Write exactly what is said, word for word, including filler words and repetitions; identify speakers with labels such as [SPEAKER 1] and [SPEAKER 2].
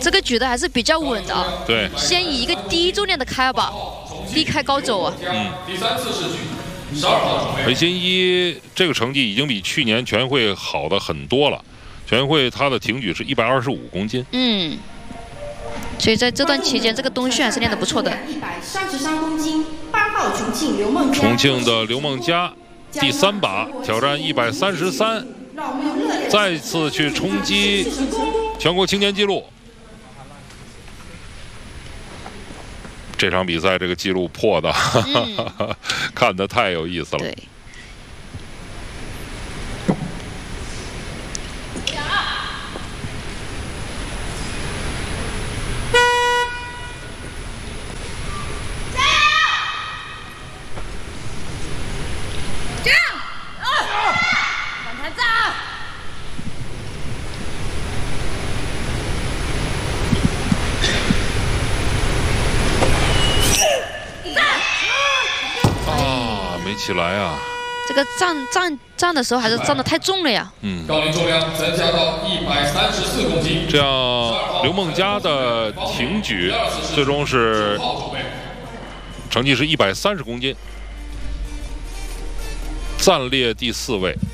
[SPEAKER 1] 这个举的还是比较稳的啊。
[SPEAKER 2] 对，
[SPEAKER 1] 先以一个低重量的开宝，低开高走啊。
[SPEAKER 2] 嗯。第三次试举，十二号裴鑫一这个成绩已经比去年全运会好的很多了。全运会他的挺举是一百二十五公斤。
[SPEAKER 1] 嗯。所以在这段期间，这个冬训还是练得不错的。
[SPEAKER 3] 一百三十三公斤，八号重庆刘梦佳。
[SPEAKER 2] 重庆的刘梦佳第三把挑战一百三十三，再次去冲击全国青年纪录。这场比赛这个纪录破的，嗯、看得太有意思了。
[SPEAKER 1] 对。
[SPEAKER 2] 起来啊！
[SPEAKER 1] 这个站站站的时候还是站得太重了呀。
[SPEAKER 2] 嗯。
[SPEAKER 4] 杠铃重量增加到一百三十四公斤。
[SPEAKER 2] 这样，刘梦佳的挺举最终是成绩是一百三十公斤，暂列第四位。